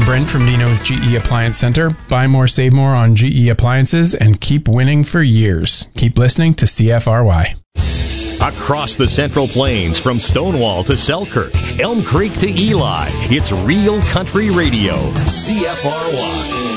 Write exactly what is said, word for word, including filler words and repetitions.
Brent from Nino's G E Appliance Center. Buy more, save more on G E appliances and keep winning for years. Keep listening to C F R Y. Across the Central Plains, from Stonewall to Selkirk, Elm Creek to Eli, it's Real Country Radio. C F R Y.